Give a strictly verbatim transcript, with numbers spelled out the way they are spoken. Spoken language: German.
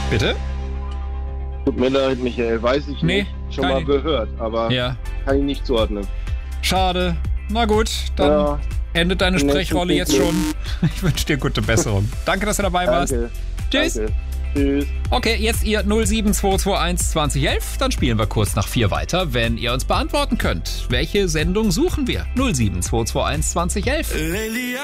Bitte? Tut mir leid, Michael, weiß ich Nee, nicht. Schon kann mal ich- gehört, aber Ja. kann ich nicht zuordnen. Schade. Na gut, dann Ja, endet deine nächsten Sprechrolle jetzt Zyklus. schon. Ich wünsche dir gute Besserung. Danke, dass du dabei warst. danke. Tschüss. Danke. Tschüss. Okay, jetzt ihr null sieben zwei zwei eins zwanzig elf. Dann spielen wir kurz nach vier weiter, wenn ihr uns beantworten könnt. Welche Sendung suchen wir? null sieben zwei zwei eins zwanzig elf.